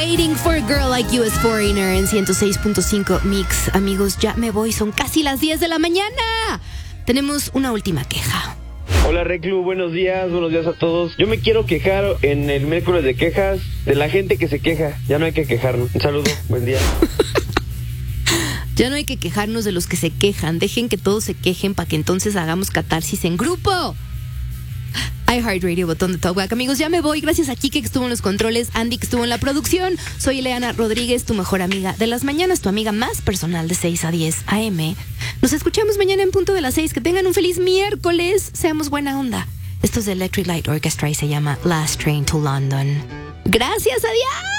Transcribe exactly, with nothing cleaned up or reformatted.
Waiting for a Girl Like You es Foreigner en ciento seis punto cinco Mix. Amigos, ya me voy, son casi las diez de la mañana. Tenemos una última queja. Hola Reclu, buenos días, buenos días a todos. Yo me quiero quejar en el miércoles de quejas de la gente que se queja. Ya no hay que quejarnos. Un saludo, buen día. Ya no hay que quejarnos de los que se quejan. Dejen que todos se quejen para que entonces hagamos catarsis en grupo. iHeartRadio, botón de Talkback. Amigos, ya me voy. Gracias a Kike que estuvo en los controles, Andy que estuvo en la producción. Soy Ileana Rodríguez, tu mejor amiga de las mañanas, tu amiga más personal de seis a diez a eme. Nos escuchamos mañana en punto de las seis. Que tengan un feliz miércoles. Seamos buena onda. Esto es de Electric Light Orchestra y se llama Last Train to London. Gracias, adiós.